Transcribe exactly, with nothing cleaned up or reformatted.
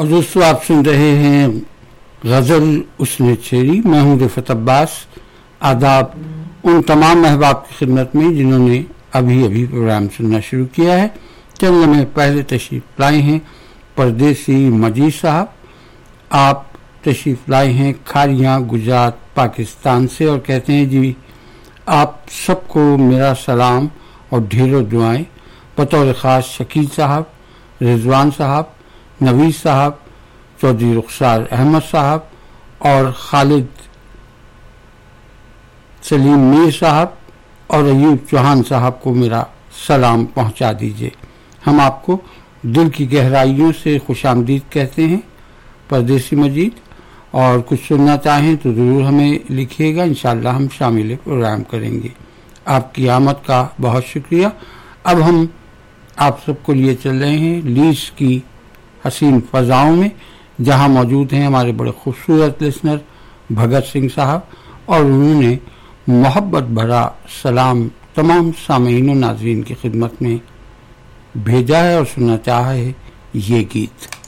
اور دوستو آپ سن رہے ہیں غزل اسن چیری. میں ہوں رفعت عباس. آداب ان تمام احباب کی خدمت میں جنہوں نے ابھی ابھی پروگرام سننا شروع کیا ہے. چند لمحے پہلے تشریف لائے ہیں پردیسی مجید صاحب. آپ تشریف لائے ہیں کھاریاں گجرات پاکستان سے اور کہتے ہیں جی آپ سب کو میرا سلام اور ڈھیروں دعائیں. بطور خاص شکیل صاحب، رضوان صاحب، نویز صاحب، چودھری رخسار احمد صاحب اور خالد سلیم میر صاحب اور ایوب چوہان صاحب کو میرا سلام پہنچا دیجیے. ہم آپ کو دل کی گہرائیوں سے خوش آمدید کہتے ہیں پردیسی مجید. اور کچھ سننا چاہیں تو ضرور ہمیں لکھیے گا، انشاءاللہ ہم شامل پروگرام کریں گے. آپ کی آمد کا بہت شکریہ. اب ہم آپ سب کو لیے چل رہے ہیں لیس کی حسین فضاؤں میں، جہاں موجود ہیں ہمارے بڑے خوبصورت لسنر بھگت سنگھ صاحب، اور انہوں نے محبت بھرا سلام تمام سامعین و ناظرین کی خدمت میں بھیجا ہے اور سننا چاہا ہے یہ گیت.